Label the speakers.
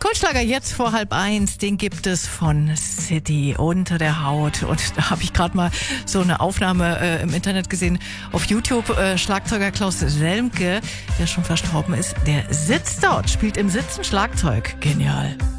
Speaker 1: Kultschlager jetzt vor 12:30, den gibt es von City, Unter der Haut. Und da habe ich gerade mal so eine Aufnahme im Internet gesehen auf YouTube. Schlagzeuger Klaus Selmke, der schon verstorben ist, der sitzt dort, spielt im Sitzen Schlagzeug. Genial.